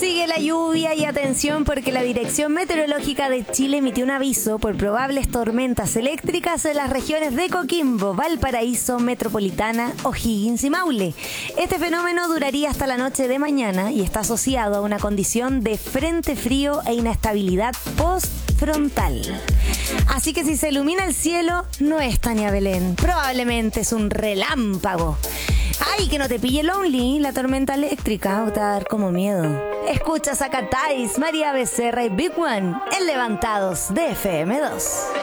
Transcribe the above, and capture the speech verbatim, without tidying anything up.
Sigue la lluvia y atención porque la Dirección Meteorológica de Chile emitió un aviso por probables tormentas eléctricas en las regiones de Coquimbo, Valparaíso, Metropolitana, O'Higgins y Maule. Este fenómeno duraría hasta la noche de mañana y está asociado a una condición de frente frío e inestabilidad postfrontal. Así que si se ilumina el cielo, no es Tania Belén, probablemente es un relámpago. Ay, que no te pille Lonely, la tormenta eléctrica, o te va a dar como miedo. Escuchas a Catais, María Becerra y Big One en Levantados de F M dos.